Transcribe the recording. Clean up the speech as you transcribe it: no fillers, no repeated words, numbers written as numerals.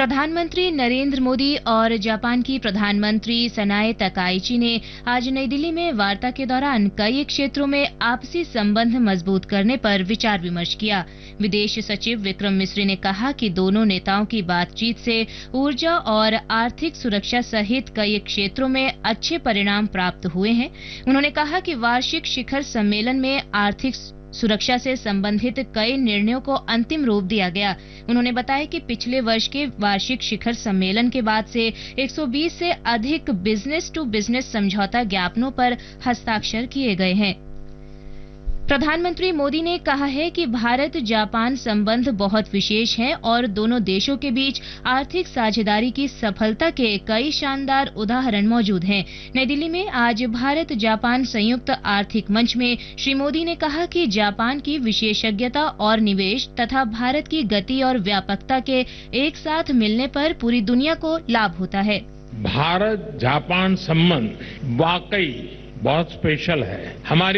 प्रधानमंत्री नरेंद्र मोदी और जापान की प्रधानमंत्री सनाए तकाइची ने आज नई दिल्ली में वार्ता के दौरान कई क्षेत्रों में आपसी संबंध मजबूत करने पर विचार विमर्श किया। विदेश सचिव विक्रम मिस्री ने कहा कि दोनों नेताओं की बातचीत से ऊर्जा और आर्थिक सुरक्षा सहित कई क्षेत्रों में अच्छे परिणाम प्राप्त हुए हैं। उन्होंने कहा कि वार्षिक शिखर सम्मेलन में आर्थिक सुरक्षा से संबंधित कई निर्णयों को अंतिम रूप दिया गया। उन्होंने बताया कि पिछले वर्ष के वार्षिक शिखर सम्मेलन के बाद से 120 से अधिक बिजनेस टू बिजनेस समझौता ज्ञापनों पर हस्ताक्षर किए गए हैं। प्रधानमंत्री मोदी ने कहा है कि भारत जापान संबंध बहुत विशेष हैं और दोनों देशों के बीच आर्थिक साझेदारी की सफलता के कई शानदार उदाहरण मौजूद हैं। नई दिल्ली में आज भारत जापान संयुक्त आर्थिक मंच में श्री मोदी ने कहा कि जापान की विशेषज्ञता और निवेश तथा भारत की गति और व्यापकता के एक साथ मिलने पर पूरी दुनिया को लाभ होता है। भारत जापान संबंध वाकई बहुत स्पेशल है। हमारी